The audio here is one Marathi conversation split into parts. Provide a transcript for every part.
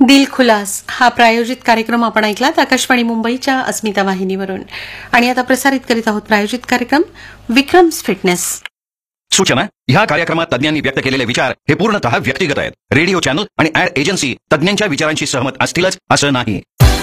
दिल खुलास हा प्रायोजित कार्यक्रम आपण ऐकलात आकाशवाणी मुंबईच्या अस्मिता वाहिनीवरून. आणि आता प्रसारित करीत आहोत प्रायोजित कार्यक्रम विक्रम्स फिटनेस. सूचना: ह्या कार्यक्रमात तज्ञांनी व्यक्त केलेले विचार हे पूर्णतः व्यक्तिगत आहेत. रेडिओ चॅनल आणि ऍड एजन्सी तज्ञांच्या विचारांशी सहमत असतीलच असं नाही.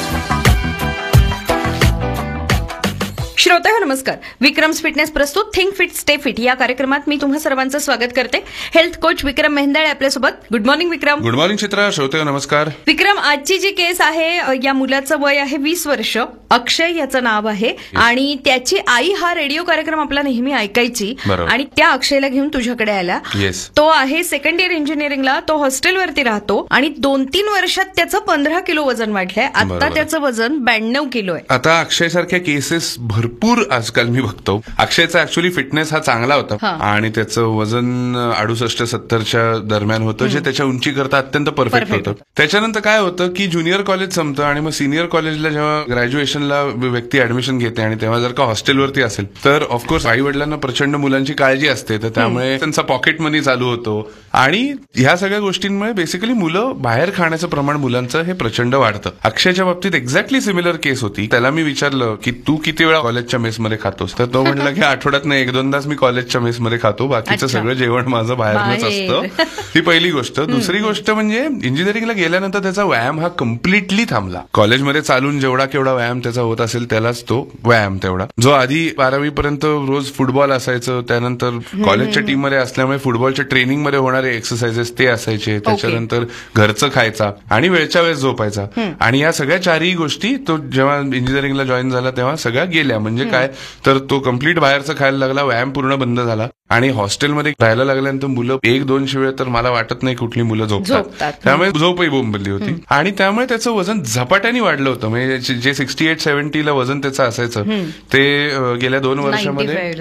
श्रोते हो नमस्कार. विक्रम्स फिटनेस प्रस्तुत थिंक फिट स्टे फिट या कार्यक्रमात मी तुम्हा सर्वांचं स्वागत करते. हेल्थ कोच विक्रम मेहंदाळे आपल्यासोबत. गुड मॉर्निंग विक्रम. गुड मॉर्निंग चित्रा. श्रोते हो नमस्कार. विक्रम, आजची जी केस आहे या मुलाचं वय आहे 20 वर्ष. अक्षय याचं नाव आहे आणि त्याची आई हा रेडिओ कार्यक्रम आपला नेहमी ऐकायची आणि त्या अक्षयला घेऊन तुझ्याकडे आला. तो आहे सेकंड इयर इंजिनिअरिंगला. तो हॉस्टेलवरती राहतो आणि 2-3 वर्षात त्याचं 15 किलो वजन वाढलंय. आता त्याचं वजन 92 किलो आहे. आता अक्षय सारख्या केसेस भरपूर आजकाल मी बघतो. अक्षयचा ऍक्च्युअली फिटनेस हा चांगला होता आणि त्याचं वजन 68-70च्या दरम्यान होतं, जे त्याच्या उंची करता अत्यंत परफेक्ट होतं. त्याच्यानंतर काय होतं की ज्युनियर कॉलेज संपतं आणि मग सिनियर कॉलेजला जेव्हा ग्रॅज्युएशनला व्यक्ती ऍडमिशन घेते आणि तेव्हा जर का हॉस्टेलवरती असेल तर ऑफकोर्स आई वडिलांना प्रचंड मुलांची काळजी असते, तर त्यामुळे त्यांचा पॉकेट मनी चालू होतो आणि ह्या सगळ्या गोष्टींमुळे बेसिकली मुलं बाहेर खाण्याचं प्रमाण मुलांचं हे प्रचंड वाढतं. अक्षयच्या बाबतीत एक्झॅक्टली सिमिलर केस होती. त्याला मी विचारलं की तू किती वेळा कॉलेजच्या मेसमध्ये खातोस, तर तो म्हणला की आठवड्यातनं 1-2दाच मी कॉलेजच्या मेसमध्ये खातो, बाकीचं सगळं जेवण माझं बाहेरच असतं. ही पहिली गोष्ट. दुसरी गोष्ट म्हणजे इंजिनिअरिंगला गेल्यानंतर त्याचा व्यायाम हा कम्प्लिटली थांबला. कॉलेजमध्ये चालून जेवढा केवढा व्यायाम त्याचा होत असेल त्यालाच तो व्यायाम तेवढा, जो आधी 12वी पर्यंत रोज फुटबॉल असायचं, त्यानंतर कॉलेजच्या टीममध्ये असल्यामुळे फुटबॉलच्या ट्रेनिंगमध्ये होणारे एक्सरसाइजेस ते असायचे, त्याच्यानंतर घरचं खायचा आणि वेळच्या वेळेस झोपायचा. आणि या सगळ्या चारही गोष्टी तो जेव्हा इंजिनिअरिंगला जॉईन झाला तेव्हा सगळ्या गेल्या. म्हणजे काय तर तो कम्प्लीट बाहेरचं खायला लागला, व्यायाम पूर्ण बंद झाला आणि हॉस्टेलमध्ये राहायला लागल्यानंतर मुलं 1-2 शिवाय तर मला वाटत नाही कुठली मुलं झोपतात. त्यामुळे झोपही बोंबलली होती आणि त्यामुळे त्याचं वजन झपाट्याने वाढलं होतं. म्हणजे जे 68-70ला वजन त्याचं असायचं ते गेल्या 2 वर्षामध्ये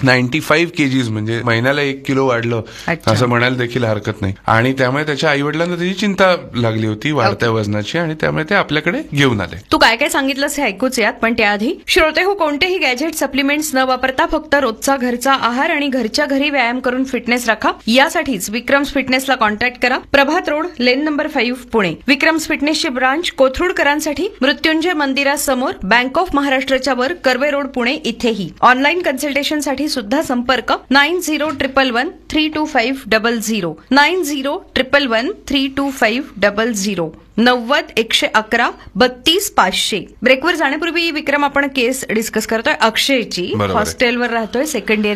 95 kgs, म्हणजे महिन्याला 1 किलो वाढलं असं म्हणायला देखील हरकत नाही. आणि त्यामुळे त्याच्या आई वडिलांना त्याची चिंता लागली होती वाढत्या वजनाची आणि त्यामुळे ते आपल्याकडे घेऊन आले. तू काय काय सांगितलंस हे ऐकूच यात, पण त्याआधी श्रोते हो, कोणतेही गॅजेट सप्लिमेंट्स न वापरता फक्त रोजचा घरचा आहार आणि घरच्या घरी व्यायाम करून फिटनेस राखा. यासाठीच विक्रम्स फिटनेसला कॉन्टॅक्ट करा. प्रभात road, lane number 5, Pune. Vikram's फिटनेसची branch कोथरूडकरांसाठी Mrityunjay मंदिरासमोर, बँक ऑफ महाराष्ट्राच्या वर, कर्वे रोड, पुणे इथेही. ऑनलाईन कन्सल्टेशनसाठी सुद्धा संपर्क 9011132500 9011132500 90-111 32-500. ब्रेकवर जाण्यापूर्वी विक्रम आपण केस डिस्कस करतोय अक्षयची. हॉस्टेलवर राहतोय, सेकंड इयर